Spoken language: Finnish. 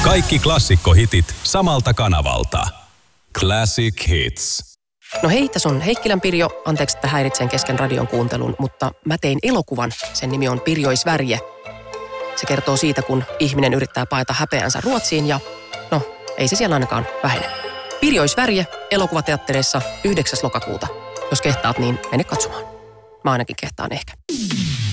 Kaikki klassikkohitit samalta kanavalta. Classic Hits. No hei, tässä on Heikkilän Pirjo. Anteeksi, että häiritsen kesken radion kuuntelun, mutta mä tein elokuvan. Sen nimi on Pirjoisvärje. Se kertoo siitä, kun ihminen yrittää paeta häpeänsä Ruotsiin ja no, ei se siellä ainakaan vähene. Pirjoisvärje elokuvateattereissa 9. lokakuuta. Jos kehtaat, niin mene katsomaan. Mä ainakin kehtaan ehkä.